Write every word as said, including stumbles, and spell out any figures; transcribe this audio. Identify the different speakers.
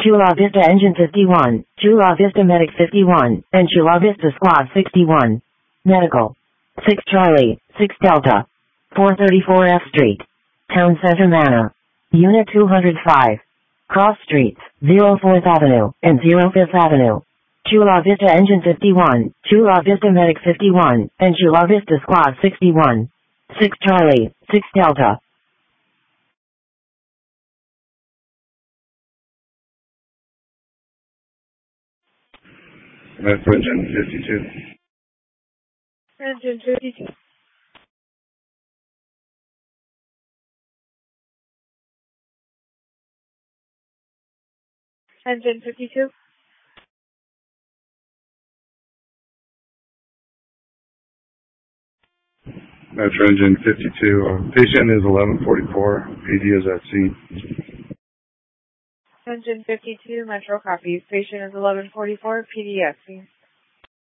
Speaker 1: Chula Vista Engine fifty-one, Chula Vista Medic fifty-one, and Chula Vista Squad sixty-one. Medical. six Charlie, six Delta. four thirty-four F Street. Town Center Mana. Unit two hundred five. Cross Streets, zero fourth Avenue, and zero fifth Avenue. Chula Vista Engine fifty-one, Chula Vista Medic fifty-one, and Chula Vista Squad sixty-one. six Charlie, six Delta.
Speaker 2: That's engine fifty-two.
Speaker 3: Engine fifty-two. Engine fifty-two.
Speaker 2: Metro engine fifty-two. Uh, patient is eleven forty-four. P D is at scene.
Speaker 3: Engine fifty-two, Metro copies. Patient is eleven forty-four, P D at scene.